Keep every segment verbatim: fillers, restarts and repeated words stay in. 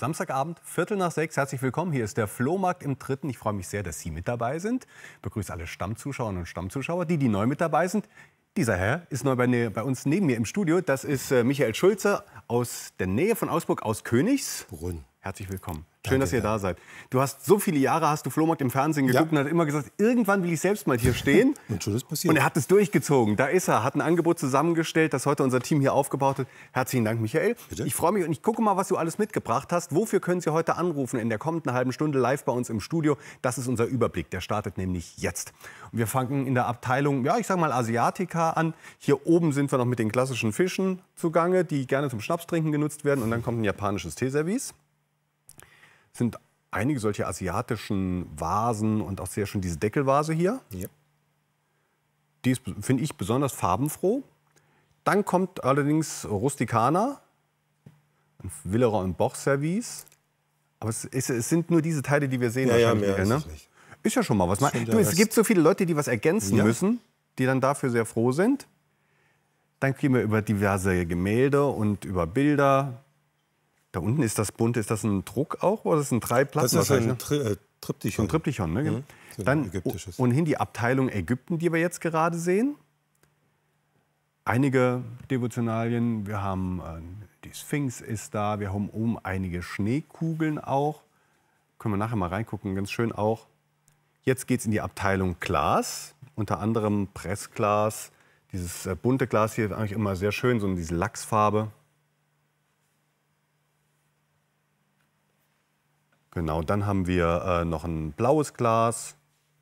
Samstagabend, Viertel nach sechs. Herzlich willkommen. Hier ist der Flohmarkt im Dritten. Ich freue mich sehr, dass Sie mit dabei sind. Ich begrüße alle Stammzuschauerinnen und Stammzuschauer, die, die neu mit dabei sind. Dieser Herr ist neu bei, bei uns neben mir im Studio. Das ist äh, Michael Schulze aus der Nähe von Augsburg, aus Königsbrunn. Herzlich willkommen. Schön, Danke, dass ihr ja. da seid. Du hast so viele Jahre, hast du Flohmarkt im Fernsehen geguckt Ja. und hat immer gesagt, irgendwann will ich selbst mal hier stehen. Und schon ist passiert. Und er hat es durchgezogen. Da ist er, hat ein Angebot zusammengestellt, das heute unser Team hier aufgebaut hat. Herzlichen Dank, Michael. Bitte? Ich freue mich und ich gucke mal, was du alles mitgebracht hast. Wofür können Sie heute anrufen in der kommenden halben Stunde live bei uns im Studio? Das ist unser Überblick. Der startet nämlich jetzt. Und wir fangen in der Abteilung, ja, ich sag mal Asiatica an. Hier oben sind wir noch mit den klassischen Fischen zugange, die gerne zum Schnapstrinken genutzt werden. Und dann kommt ein japanisches Teeservice. Es sind einige solche asiatischen Vasen und auch sehr schön diese Deckelvase hier. Ja. Die ist, finde ich, besonders farbenfroh. Dann kommt allerdings Rusticana, ein Willerer und Boch Service. Aber es, ist, es sind nur diese Teile, die wir sehen. Ja, ja, wahrscheinlich, mehr ne? ist es nicht. Ist ja schon mal was. Schon Du, der es Rest. gibt so viele Leute, die was ergänzen Ja. müssen, die dann dafür sehr froh sind. Dann gehen wir über diverse Gemälde und über Bilder. Da unten ist das bunte, ist das ein Druck auch oder ist das ein drei Platten? Das ist wahrscheinlich, ein ne? Tri äh, Triptychon. So ein Triptychon, ne? Mhm. So ein Dann ägyptisches. ohnehin die Abteilung Ägypten, die wir jetzt gerade sehen. Einige Devotionalien. Wir haben äh, die Sphinx ist da. Wir haben oben einige Schneekugeln auch. Können wir nachher mal reingucken, ganz schön auch. Jetzt geht es in die Abteilung Glas. Unter anderem Pressglas. Dieses äh, bunte Glas hier ist eigentlich immer sehr schön, so diese Lachsfarbe. Genau, dann haben wir äh, noch ein blaues Glas.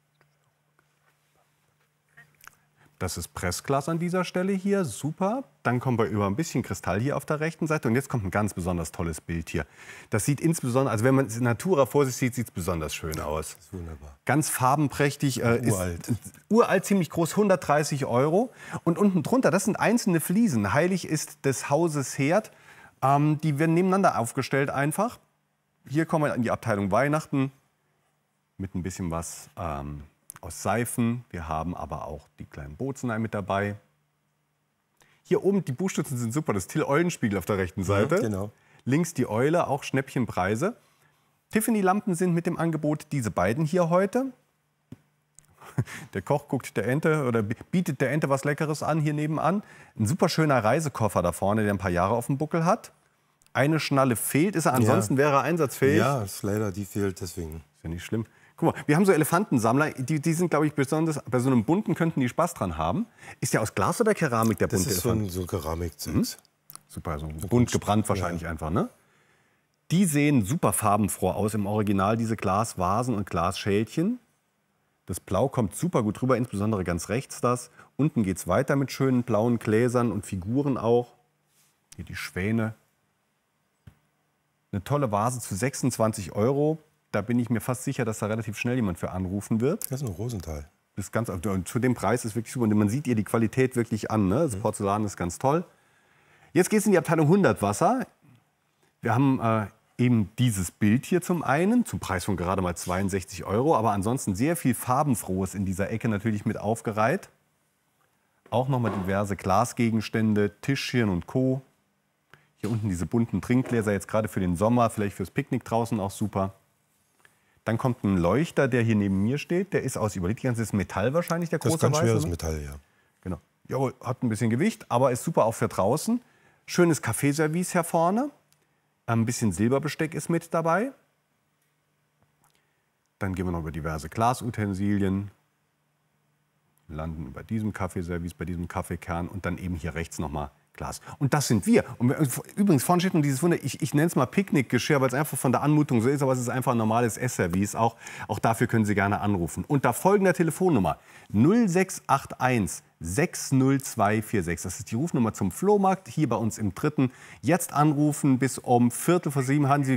Das ist Pressglas an dieser Stelle hier, super. Dann kommen wir über ein bisschen Kristall hier auf der rechten Seite. Und jetzt kommt ein ganz besonders tolles Bild hier. Das sieht insbesondere, also wenn man es in Natura vor sich sieht, sieht es besonders schön aus. Das ist wunderbar. Ganz farbenprächtig. Äh, Uralt. Ist, uralt, ziemlich groß, hundertdreißig Euro. Und unten drunter, das sind einzelne Fliesen. Heilig ist des Hauses Herd. Ähm, die werden nebeneinander aufgestellt einfach. Hier kommen wir in die Abteilung Weihnachten mit ein bisschen was ähm, aus Seifen. Wir haben aber auch die kleinen Bozenei mit dabei. Hier oben, die Buchstützen sind super. Das Till-Eulenspiegel auf der rechten Seite. Mhm, genau. Links die Eule, auch Schnäppchenpreise. Tiffany-Lampen sind mit dem Angebot, diese beiden hier heute. Der Koch guckt der Ente oder bietet der Ente was Leckeres an hier nebenan. Ein super schöner Reisekoffer da vorne, der ein paar Jahre auf dem Buckel hat. Eine Schnalle fehlt, ist er ansonsten, Ja. wäre er einsatzfähig. Ja, das ist leider, die fehlt deswegen. Ist ja nicht schlimm. Guck mal, wir haben so Elefantensammler, die, die sind, glaube ich, besonders, bei so einem bunten könnten die Spaß dran haben. Ist der aus Glas oder Keramik, der Das bunte ist so Elefant? ein, so ein Keramikzeugs. Super, so bunt gebrannt wahrscheinlich Ja. einfach, ne? Die sehen super farbenfroh aus im Original, diese Glasvasen und Glasschälchen. Das Blau kommt super gut rüber, insbesondere ganz rechts das. Unten geht es weiter mit schönen blauen Gläsern und Figuren auch. Hier die Schwäne. Eine tolle Vase zu sechsundzwanzig Euro. Da bin ich mir fast sicher, dass da relativ schnell jemand für anrufen wird. Das ist ein Rosenthal. Das ist ganz, und zu dem Preis ist wirklich super. Und man sieht ihr die Qualität wirklich an. Ne? Das Porzellan ist ganz toll. Jetzt geht es in die Abteilung hundert Wasser. Wir haben äh, eben dieses Bild hier zum einen, zum Preis von gerade mal zweiundsechzig Euro. Aber ansonsten sehr viel Farbenfrohes in dieser Ecke natürlich mit aufgereiht. Auch nochmal diverse Glasgegenstände, Tischchen und Co. Hier unten diese bunten Trinkgläser, jetzt gerade für den Sommer, vielleicht fürs Picknick draußen auch super. Dann kommt ein Leuchter, der hier neben mir steht. Der ist aus, überlegt, das ist Metall wahrscheinlich, der Das große ist ganz Weiße, schweres ne? Metall, ja. Genau. Jawohl, hat ein bisschen Gewicht, aber ist super auch für draußen. Schönes Kaffeeservice hier vorne. Ein bisschen Silberbesteck ist mit dabei. Dann gehen wir noch über diverse Glasutensilien. Landen über diesem Kaffeeservice, bei diesem Kaffeekern und dann eben hier rechts nochmal Glas. Und das sind wir. Und übrigens, vorne steht noch dieses Wunder, ich, ich nenne es mal Picknickgeschirr, weil es einfach von der Anmutung so ist, aber es ist einfach ein normales Essservice. Auch, auch dafür können Sie gerne anrufen. Unter folgender Telefonnummer null sechs acht eins sechs null zwei vier sechs. Das ist die Rufnummer zum Flohmarkt hier bei uns im Dritten. Jetzt anrufen bis um Viertel vor sieben haben Sie